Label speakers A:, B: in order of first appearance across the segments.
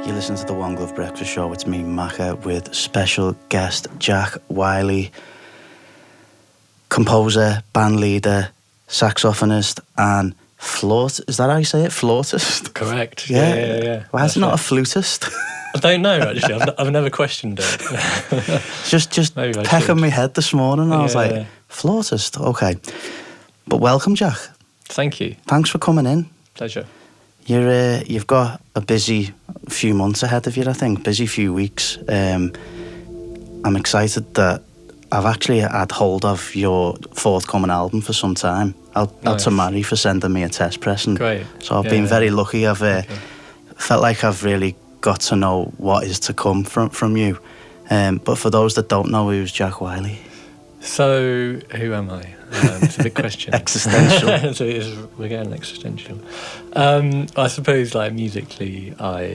A: You listen to the One Glove Breakfast Show. It's me, Macca, with special guest Jack Wiley, composer, band leader, saxophonist, and is that how you say it? Flautist?
B: Correct. Yeah.
A: Why is it not a flutist?
B: I don't know, actually. I've never questioned it.
A: just pecking my head this morning. I was like, flautist, okay. But welcome, Jack.
B: Thank you.
A: Thanks for coming in.
B: Pleasure.
A: You've got a busy few months ahead of you, I think. Busy few weeks. I'm excited that I've actually had hold of your forthcoming album for some time. Out to Mary for sending me a test press.
B: Great.
A: So I've been very lucky. I've felt like I've really got to know what is to come from you. But for those that don't know, who's Jack Wiley?
B: So, who am I? It's a big question.
A: Existential.
B: So we're getting existential. I suppose, like, musically,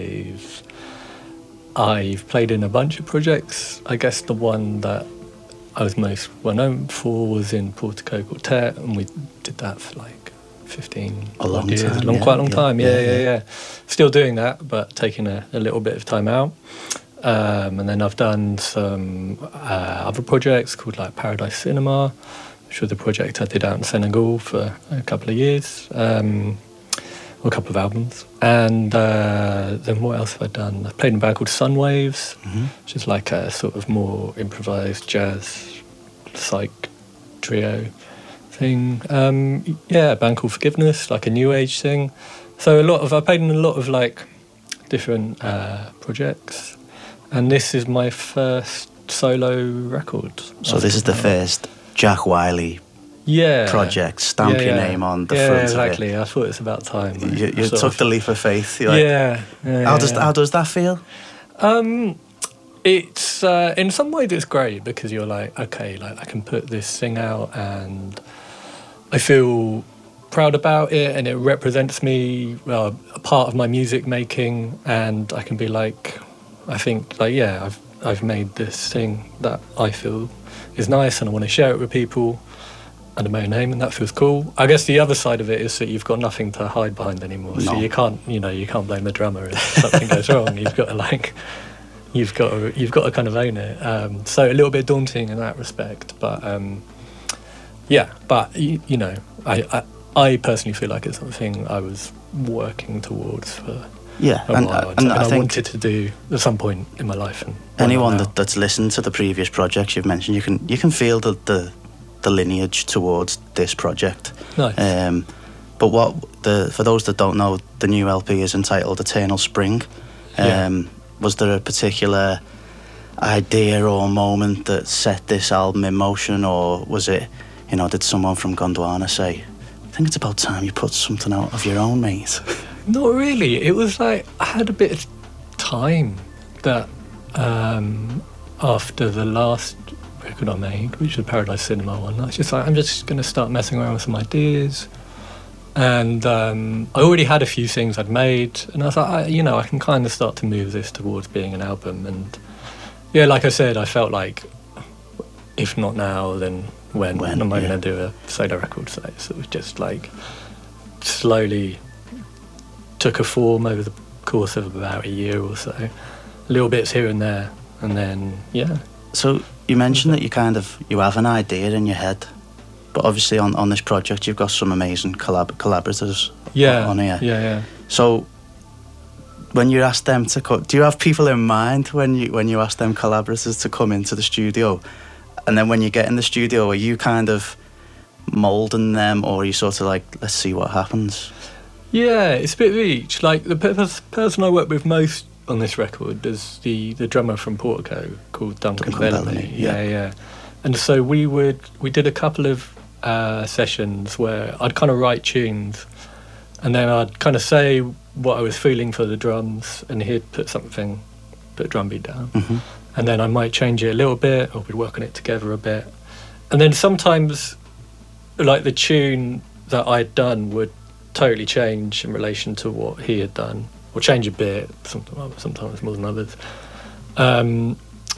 B: I've played in a bunch of projects. I guess the one that I was most well known for was in Portico Quartet, and we did that for like 15
A: a long
B: years.
A: time.
B: Quite a long time. Yeah. Still doing that, but taking a little bit of time out. And then I've done some other projects called like Paradise Cinema, which was a project I did out in Senegal for a couple of years, or a couple of albums. And then what else have I done? I've played in a band called Sunwaves, which is like a sort of more improvised jazz psych trio thing. A band called Forgiveness, like a new age thing. So I played in a lot of like different projects. And this is my first solo record.
A: So this is the first Jack Wiley project. Stamp your name on the front of it.
B: Exactly. I thought it's about time.
A: You took the leap of faith. How does that feel?
B: It's in some ways it's great because you're like, okay, like I can put this thing out and I feel proud about it and it represents me, a part of my music making, and I can be like, I think, like, I've made this thing that I feel is nice and I want to share it with people under my own name, and that feels cool. I guess the other side of it is that you've got nothing to hide behind anymore. No. So you can't blame the drummer if something goes wrong. You've got to kind of own it. So a little bit daunting in that respect, but I personally feel like it's something I was working towards for a while. And I wanted to do at some point in my life. And
A: anyone that's listened to the previous projects you've mentioned, you can feel the lineage towards this project.
B: Nice.
A: But for those that don't know, the new LP is entitled Eternal Spring. Was there a particular idea or moment that set this album in motion, or was it, did someone from Gondwana say, I think it's about time you put something out of your own, mate?
B: Not really. It was like I had a bit of time that after the last record I made, which was the Paradise Cinema one, I was just like, I'm just going to start messing around with some ideas. And I already had a few things I'd made, and I was like, I can kind of start to move this towards being an album. And like I said, I felt like, if not now, then when am I going to do a solo record? So it was just like slowly took a form over the course of about a year or so, little bits here and there, and then
A: So you mentioned that you have an idea in your head, but obviously on this project you've got some amazing collaborators on here.
B: Yeah.
A: So when you ask them to do you have people in mind when you ask them collaborators to come into the studio? And then when you get in the studio, are you kind of moulding them, or are you sort of like, let's see what happens?
B: Yeah, it's a bit of each. Like, the person I work with most on this record is the drummer from Portico called Duncan Bellamy. Yeah. And so we did a couple of sessions where I'd kind of write tunes, and then I'd kind of say what I was feeling for the drums, and he'd put a drum beat down.
A: Mm-hmm.
B: And then I might change it a little bit, or we'd work on it together a bit. And then sometimes, like, the tune that I'd done would totally change in relation to what he had done, or change a bit, sometimes more than others.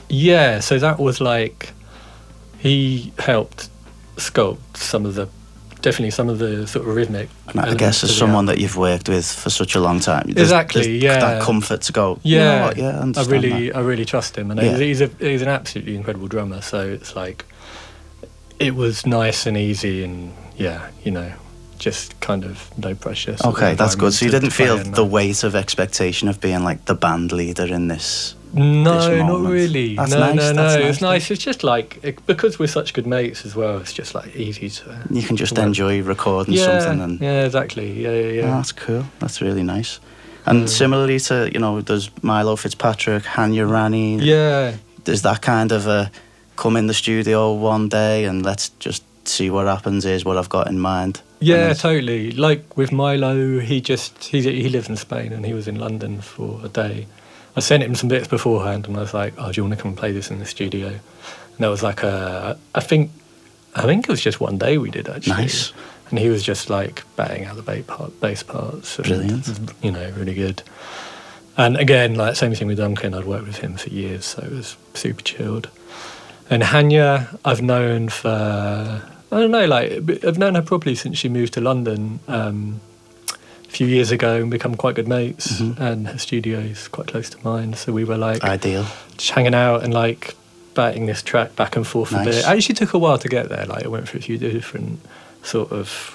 B: So that was like, he helped sculpt some of the definitely some of the sort of rhythmic.
A: And I guess as someone that you've worked with for such a long time, there's that comfort to go.
B: Yeah,
A: you know what? Yeah, I understand
B: I really trust him, and he's an absolutely incredible drummer. So it's like it was nice and easy, and just kind of no pressure.
A: Okay, that's good. So you didn't feel the weight of expectation of being like the band leader in this.
B: No, not really.
A: That's
B: no,
A: nice.
B: no.
A: That's
B: It's nice. It's just like because we're such good mates as well. It's just like easy to.
A: You can just enjoy recording something. And
B: yeah, exactly. Yeah.
A: Oh, that's cool. That's really nice. And similarly to there's Milo Fitzpatrick, Hanya Rani.
B: Yeah.
A: There's that kind of a come in the studio one day and let's just see what happens. Is what I've got in mind.
B: Yeah, totally. Like with Milo, he lives in Spain and he was in London for a day. I sent him some bits beforehand and I was like, oh, do you want to come and play this in the studio? And that was like I think it was just one day we did actually.
A: Nice.
B: And he was just like batting out the bass parts.
A: Brilliant.
B: Really good. And again, like same thing with Duncan, I'd worked with him for years, so it was super chilled. And Hanya, I've known for, I've known her probably since she moved to London a few years ago and become quite good mates. Mm-hmm. And her studio is quite close to mine, so we were like
A: ideal,
B: just hanging out and like batting this track back and forth a bit. It actually took a while to get there. Like it went through a few different sort of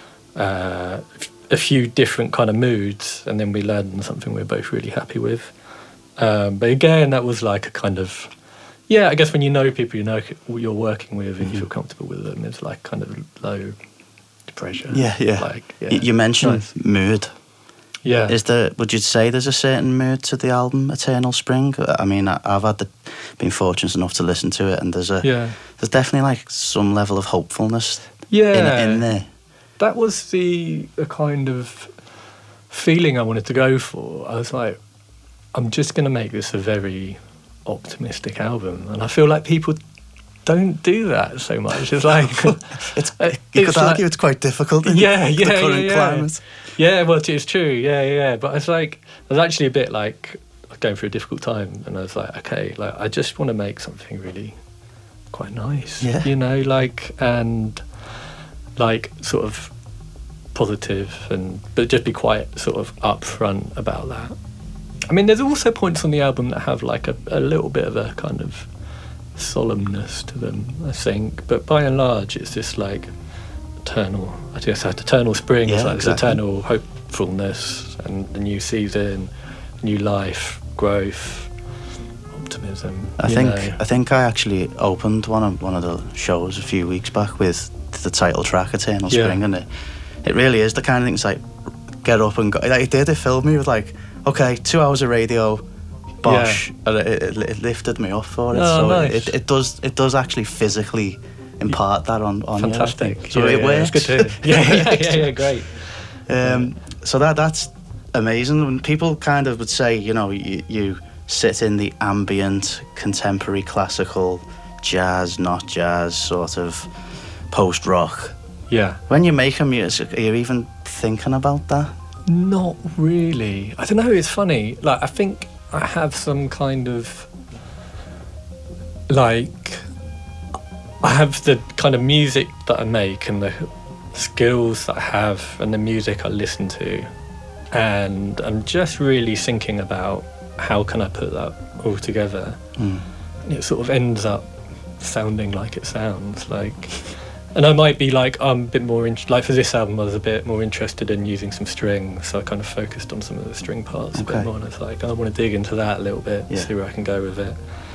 B: a few different kind of moods, and then we landed on something we're both really happy with. But again, that was like a kind of I guess when you know people you know you're working with and you feel comfortable with them, it's like kind of low pressure.
A: You mentioned mood.
B: Yeah.
A: Would you say there's a certain mood to the album Eternal Spring? I mean, I've been fortunate enough to listen to it, and there's definitely like some level of hopefulness in there.
B: That was the kind of feeling I wanted to go for. I was like, I'm just going to make this a very optimistic album, and I feel like people don't do that so much. It's like
A: you could argue it's quite difficult in the current climate.
B: Yeah, well, it's true. Yeah. But it's like I was actually a bit like going through a difficult time, and I was like, okay, like I just want to make something really quite nice, and like sort of positive, but just be quite sort of upfront about that. I mean, there's also points on the album that have like a little bit of a kind of solemnness to them, I think, but by and large it's just like eternal spring. It's like this eternal hopefulness and a new season, new life, growth, optimism.
A: I think I actually opened one of the shows a few weeks back with the title track Eternal Spring, and it really is the kind of thing. It's like get up and go. Like it filled me with like, okay, 2 hours of radio, bosh, and it lifted me up for it.
B: Oh,
A: so
B: nice.
A: it does actually physically impart that on
B: fantastic.
A: You. So it works.
B: It's good to hear. Yeah, great.
A: So that's amazing. When people kind of would say, you sit in the ambient, contemporary, classical, jazz, not jazz, sort of post-rock.
B: Yeah.
A: When you're making music, are you even thinking about that?
B: Not really. I don't know, it's funny. Like, I think I have some kind of, like, I have the kind of music that I make and the skills that I have and the music I listen to. And I'm just really thinking about how can I put that all together. And it sort of ends up sounding like it sounds like. And I might be like, I'm a bit more, like for this album I was a bit more interested in using some strings, so I kind of focused on some of the string parts a bit more, and I was like, I want to dig into that a little bit, see where I can go with it.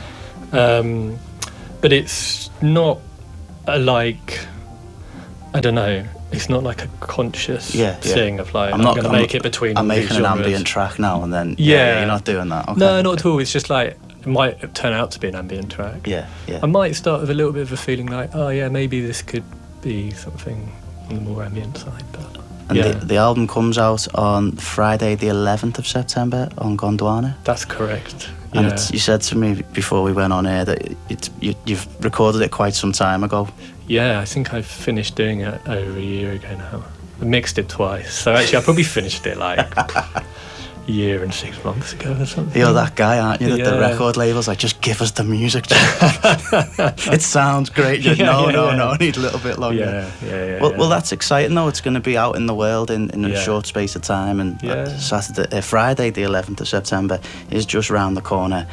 B: But it's not I don't know, it's not like a conscious thing of like, I'm going to make it between
A: I'm making an ambient track now and then. You're not doing that. Okay.
B: No, not at all. It's just like, it might turn out to be an ambient track.
A: Yeah.
B: I might start with a little bit of a feeling like, oh yeah, maybe this could be something on the more ambient side. But
A: and the album comes out on Friday the 11th of September on Gondwana.
B: That's correct.
A: And you said to me before we went on air that you've recorded it quite some time ago.
B: Yeah, I think I finished doing it over a year ago now. I mixed it twice, so actually I probably finished it like year and 6 months ago or something.
A: You're that guy, aren't you? That the
B: Yeah.
A: record label's like, just give us the music. It sounds great. You're, no, I need a little bit longer. Well, that's exciting though. It's going to be out in the world in a short space of time, and Friday the 11th of September is just round the corner.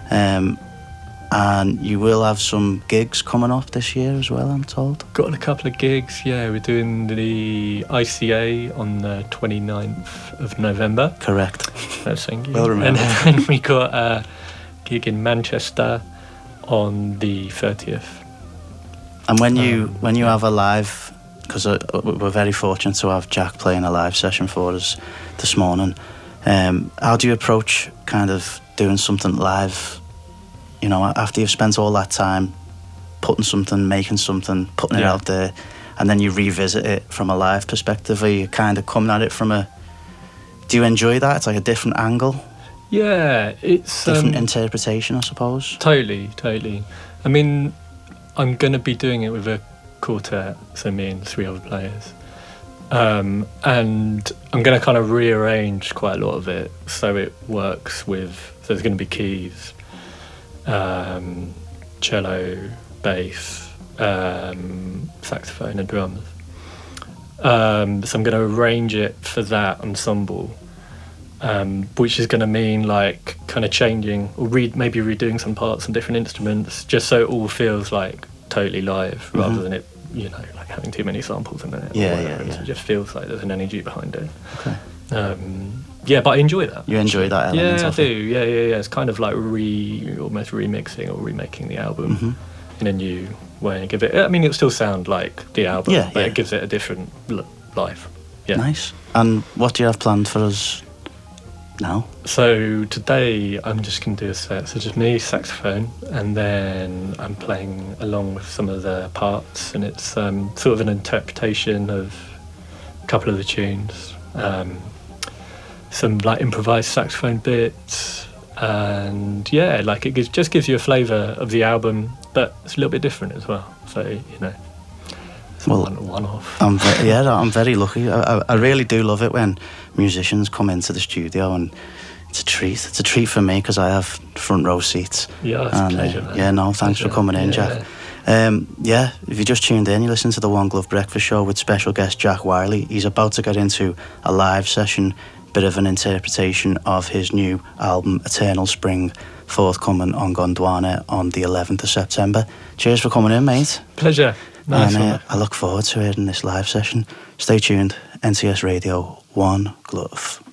A: And you will have some gigs coming up this year as well, I'm told.
B: Got a couple of gigs, We're doing the ICA on the 29th of November.
A: Correct.
B: Thank you.
A: Well remembered.
B: And then we got a gig in Manchester on the 30th.
A: And when you have a live, because we're very fortunate to have Jack playing a live session for us this morning, how do you approach kind of doing something live? You know, after you've spent all that time putting something, making something, putting it out there, and then you revisit it from a live perspective, are you kind of coming at it from a... Do you enjoy that? It's like a different angle?
B: Yeah, it's...
A: Different interpretation, I suppose?
B: Totally. I mean, I'm going to be doing it with a quartet, so me and 3 other players. And I'm going to kind of rearrange quite a lot of it so it works with... So there's going to be keys, cello, bass, saxophone and drums. So I'm going to arrange it for that ensemble, which is going to mean like kind of changing or maybe redoing some parts on different instruments, just so it all feels like totally live, rather than it, like having too many samples in it.
A: Yeah.
B: It just feels like there's an energy behind it.
A: Okay.
B: But I enjoy that.
A: You enjoy that element?
B: Yeah, I do. Yeah. It's kind of like almost remixing or remaking the album in a new way. It'll still sound like the album, but it gives it a different life. Yeah.
A: Nice. And what do you have planned for us now?
B: So today I'm just going to do a set. So just me, saxophone, and then I'm playing along with some of the parts, and it's sort of an interpretation of a couple of the tunes. Some like improvised saxophone bits, and it just gives you a flavour of the album, but it's a little bit different as well. So it's one off.
A: I'm very lucky. I really do love it when musicians come into the studio, and it's a treat. It's a treat for me because I have front row seats.
B: Yeah, it's a pleasure. Man.
A: Thanks for coming in, Jack. If you just tuned in, you listen to the One Glove Breakfast Show with special guest Jack Wiley. He's about to get into a live session, bit of an interpretation of his new album Eternal Spring, forthcoming on Gondwana on the 11th of September. Cheers for coming in, mate.
B: Pleasure. Nice.
A: And I look forward to hearing this live session. Stay tuned. NCS Radio, One Glove.